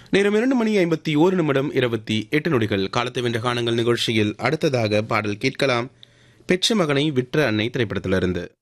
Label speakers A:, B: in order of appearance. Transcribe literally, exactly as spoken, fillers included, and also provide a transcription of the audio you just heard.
A: நேரம் இரண்டு மணி ஐம்பத்தி ஓரு நிமிடம் இருபத்தி எட்டு நொடிகள். காலத்தை வென்ற காணங்கள் நிகழ்ச்சியில் அடுத்ததாக பாடல் கேட்கலாம். பெற்ற மகனை விற்ற அன்னை திரைப்படத்திலிருந்து.